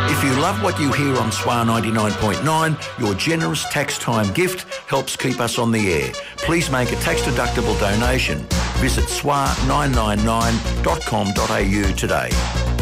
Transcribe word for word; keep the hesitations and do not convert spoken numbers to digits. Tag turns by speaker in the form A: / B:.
A: If you love what you hear on S W R ninety-nine point nine, your generous tax time gift helps keep us on the air. Please make a tax-deductible donation. Visit S W R nine nine nine dot com dot a u today.